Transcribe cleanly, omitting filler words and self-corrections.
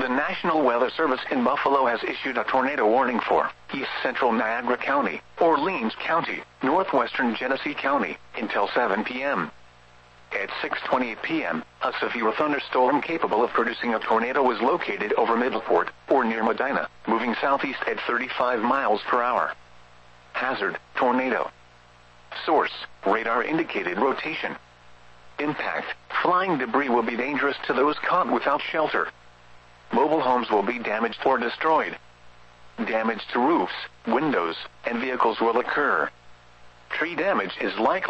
National Weather Service in Buffalo has issued a tornado warning for East Central Niagara County, Orleans County, Northwestern Genesee County, until 7 p.m. At 6:28 p.m., a severe thunderstorm capable of producing a tornado was located over Middleport, or near Medina, moving southeast at 35 miles per hour. Hazard, tornado. Source, radar indicated rotation. Impact, flying debris will be dangerous to those caught without shelter. Mobile homes will be damaged or destroyed. Damage to roofs, windows, and vehicles will occur. Tree damage is likely